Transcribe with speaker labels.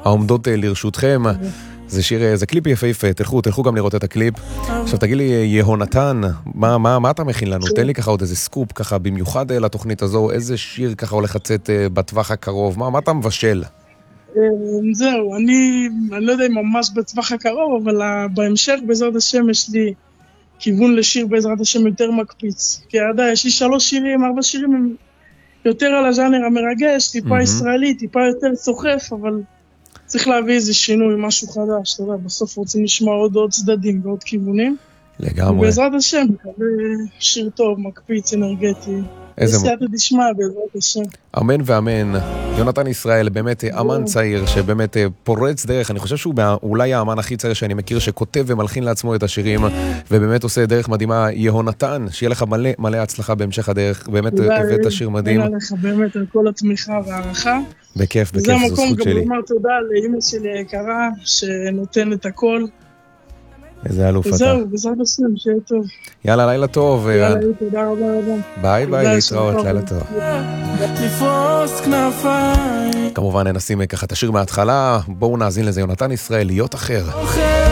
Speaker 1: העומדות לרשותכם. זה שיר, זה קליפ יפהפה, תלכו גם לראות את הקליפ. עכשיו תגיד לי, יהונתן, מה אתה מכין לנו? תן לי ככה עוד איזה סקופ, ככה במיוחד לתוכנית הזו, איזה שיר ככה הולך לצאת בטווח הקרוב, מה אתה מבשל?
Speaker 2: זהו, אני לא יודע אם ממש בטווח הקרוב, אבל בהמשך בעזרת השם יש לי כיוון לשיר בעזרת השם יותר מקפיץ. כי עדיין יש לי 3 שירים, 4 שירים הם יותר על הז'אנר המרגש, טיפה ישראלי, טיפה יותר סוחף, אבל צריך להביא איזה שינוי, משהו חדש, אתה יודע, בסוף רוצים לשמוע עוד צדדים ועוד כיוונים.
Speaker 1: לגמרי.
Speaker 2: ובעזרת השם, שיר טוב, מקפיץ, אנרגטי. בסייעתא דשמיא, בעזרת השם.
Speaker 1: אמן ואמן. יונתן ישראל, באמת אמן צעיר, שבאמת פורץ דרך. אני חושב שהוא אולי האמן הכי צעיר שאני מכיר, שכותב ומלחין לעצמו את השירים, ובאמת עושה דרך מדהימה. יהונתן, שיהיה לך מלא הצלחה בהמשך הדרך. באמת הבאת שיר מדהים.
Speaker 2: תודה לך באמת על כל התמיכה והערכה.
Speaker 1: בכיף, זו זכות שלי.
Speaker 2: זה המקום גם לומר תודה לאמא שלי היקרה, שנותן את הכל.
Speaker 1: איזה אלוף אתה.
Speaker 2: וזהו, בעזרת השם, שיהיה טוב.
Speaker 1: יאללה, לילה טוב.
Speaker 2: יאללה, תודה רבה.
Speaker 1: ביי, להתראות, לילה טוב. כמובן ננסים ככה את השיר מההתחלה, בואו נאזין לזה, יונתן ישראל, להיות אחר.